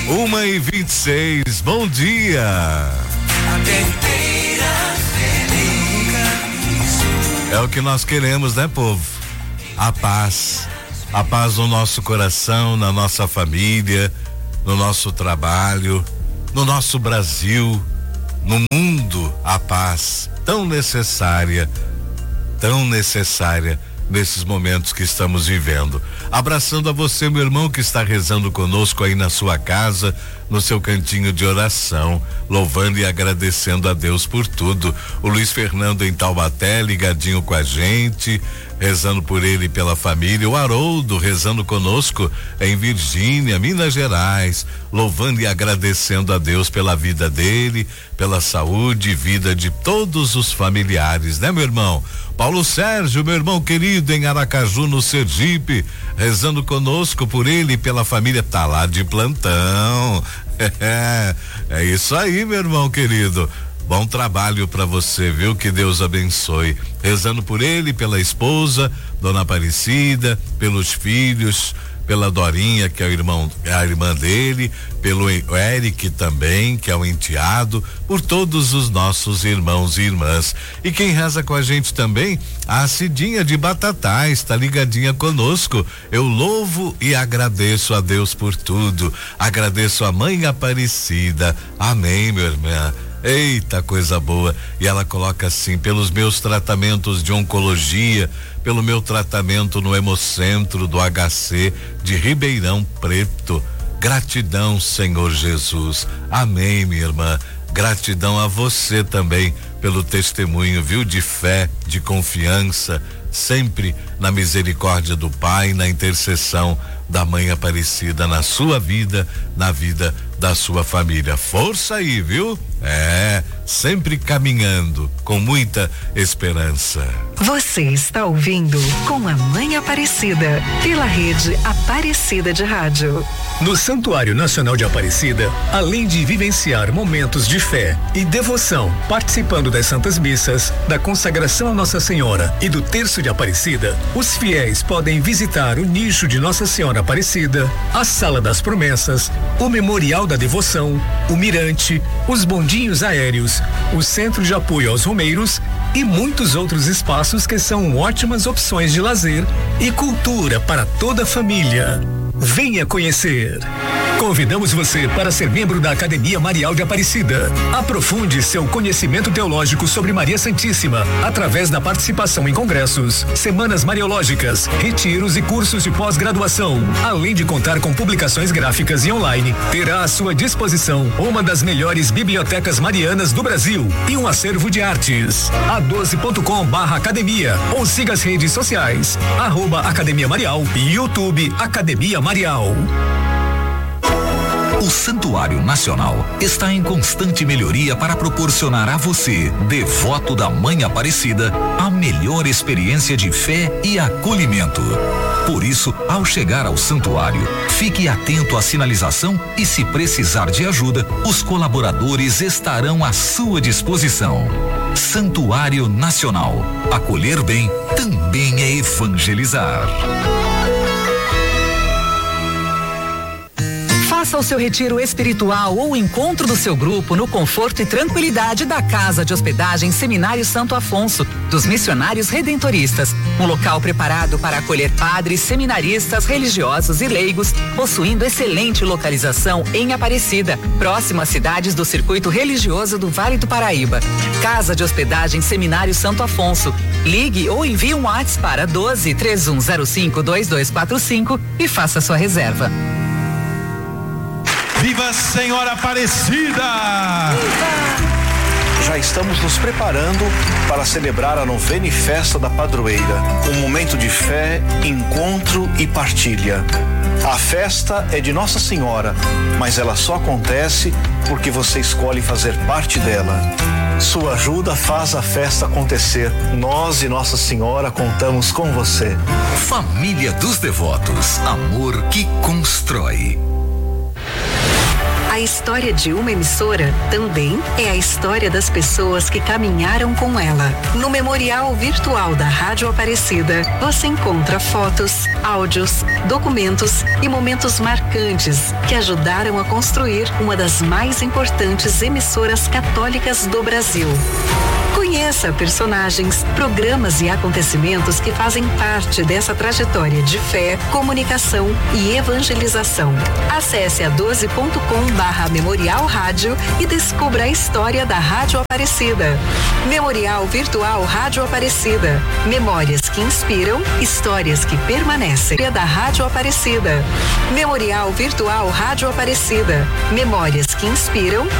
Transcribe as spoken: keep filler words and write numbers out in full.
Uma e vinte e seis, bom dia. É o que nós queremos, né, povo? A paz. A paz no nosso coração, na nossa família, no nosso trabalho, no nosso Brasil, no mundo, a paz tão necessária, tão necessária nesses momentos que estamos vivendo. Abraçando a você, meu irmão, que está rezando conosco aí na sua casa, no seu cantinho de oração, louvando e agradecendo a Deus por tudo. O Luiz Fernando em Taubaté, ligadinho com a gente, rezando por ele e pela família. O Haroldo rezando conosco em Virgínia, Minas Gerais, louvando e agradecendo a Deus pela vida dele, pela saúde e vida de todos os familiares, né, meu irmão? Paulo Sérgio, meu irmão querido, em Aracaju, no Sergipe, rezando conosco por ele e pela família, tá lá de plantão. É, é isso aí, meu irmão querido. Bom trabalho para você, viu? Que Deus abençoe. Rezando por ele, pela esposa, Dona Aparecida, pelos filhos, pela Dorinha, que é o irmão, a irmã dele, pelo Eric também, que é o enteado, por todos os nossos irmãos e irmãs. E quem reza com a gente também, a Cidinha de Batatais, tá ligadinha conosco. Eu louvo e agradeço a Deus por tudo. Agradeço a Mãe Aparecida. Amém, meu irmão. Eita, coisa boa. E ela coloca assim: pelos meus tratamentos de oncologia, pelo meu tratamento no Hemocentro do H C de Ribeirão Preto. Gratidão, Senhor Jesus. Amém, minha irmã. Gratidão a você também pelo testemunho, viu? De fé, de confiança, sempre na misericórdia do Pai, na intercessão da Mãe Aparecida na sua vida, na vida da sua família. Força aí, viu? É, sempre caminhando com muita esperança. Você está ouvindo Com a Mãe Aparecida, pela rede Aparecida de Rádio. No Santuário Nacional de Aparecida, além de vivenciar momentos de fé e devoção, participando das Santas Missas, da consagração a Nossa Senhora e do Terço de Aparecida, os fiéis podem visitar o nicho de Nossa Senhora Aparecida, a Sala das Promessas, o Memorial da Devoção, o Mirante, os bondinhos aéreos, o Centro de Apoio aos Romeiros e muitos outros espaços que são ótimas opções de lazer e cultura para toda a família. Venha conhecer. Convidamos você para ser membro da Academia Marial de Aparecida. Aprofunde seu conhecimento teológico sobre Maria Santíssima através da participação em congressos, semanas mariológicas, retiros e cursos de pós-graduação. Além de contar com publicações gráficas e online, terá à sua disposição uma das melhores bibliotecas marianas do Brasil e um acervo de artes. a doze ponto com barra academia ou siga as redes sociais, arroba Academia Marial e YouTube Academia Marial. O Santuário Nacional está em constante melhoria para proporcionar a você, devoto da Mãe Aparecida, a melhor experiência de fé e acolhimento. Por isso, ao chegar ao santuário, fique atento à sinalização e, se precisar de ajuda, os colaboradores estarão à sua disposição. Santuário Nacional. Acolher bem também é evangelizar. Faça o seu retiro espiritual ou o encontro do seu grupo no conforto e tranquilidade da Casa de Hospedagem Seminário Santo Afonso, dos Missionários Redentoristas. Um local preparado para acolher padres, seminaristas, religiosos e leigos, possuindo excelente localização em Aparecida, próximo às cidades do circuito religioso do Vale do Paraíba. Casa de Hospedagem Seminário Santo Afonso. Ligue ou envie um WhatsApp para doze, três um zero cinco, dois dois quatro cinco e faça sua reserva. Viva Senhora Aparecida! Viva! Já estamos nos preparando para celebrar a novena e festa da padroeira. Um momento de fé, encontro e partilha. A festa é de Nossa Senhora, mas ela só acontece porque você escolhe fazer parte dela. Sua ajuda faz a festa acontecer. Nós e Nossa Senhora contamos com você. Família dos Devotos. Amor que constrói. A história de uma emissora também é a história das pessoas que caminharam com ela. No Memorial Virtual da Rádio Aparecida, você encontra fotos, áudios, documentos e momentos marcantes que ajudaram a construir uma das mais importantes emissoras católicas do Brasil. Conheça personagens, programas e acontecimentos que fazem parte dessa trajetória de fé, comunicação e evangelização. Acesse a doze ponto com barra Memorial Rádio e descubra a história da Rádio Aparecida. Memorial Virtual Rádio Aparecida. Memórias que inspiram, histórias que permanecem. Da Rádio Aparecida. Memorial Virtual Rádio Aparecida. Memórias que inspiram,